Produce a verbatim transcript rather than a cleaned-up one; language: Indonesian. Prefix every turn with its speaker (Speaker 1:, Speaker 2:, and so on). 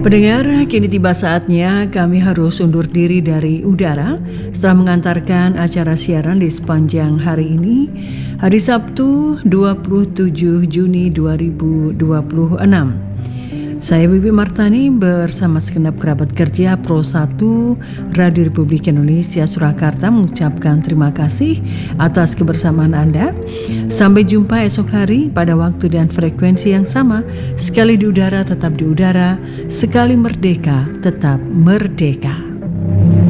Speaker 1: Pendengar, kini tiba saatnya kami harus undur diri dari udara setelah mengantarkan acara siaran di sepanjang hari ini, hari Sabtu dua puluh tujuh Juni dua ribu dua puluh enam. Saya Bibi Martani bersama segenap kerabat kerja Pro satu Radio Republik Indonesia Surakarta mengucapkan terima kasih atas kebersamaan Anda. Sampai jumpa esok hari pada waktu dan frekuensi yang sama. Sekali di udara tetap di udara, sekali merdeka tetap merdeka.